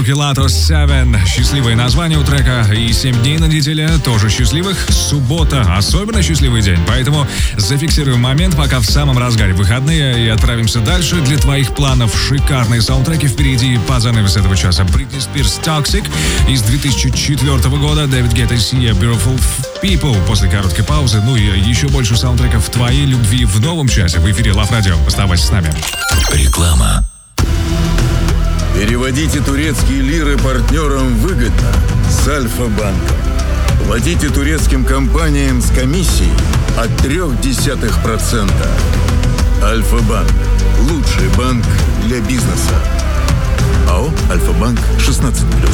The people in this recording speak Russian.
Pilatos 7. Счастливое название у трека. И 7 дней на неделе тоже счастливых. Суббота особенно счастливый день. Поэтому зафиксируем момент, пока в самом разгаре выходные, и отправимся дальше. Для твоих планов шикарные саундтреки впереди по занавесу этого часа. Бритни Спирс Toxic из 2004 года. Дэвид Гетта и Sia Beautiful People после короткой паузы. Ну и еще больше саундтреков твоей любви в новом часе. В эфире Love Radio. Оставайся с нами. Реклама. Переводите турецкие лиры партнерам выгодно с Альфа-банком. Платите турецким компаниям с комиссией от 0,3%. Альфа-банк. Лучший банк для бизнеса. АО «Альфа-банк» 16+.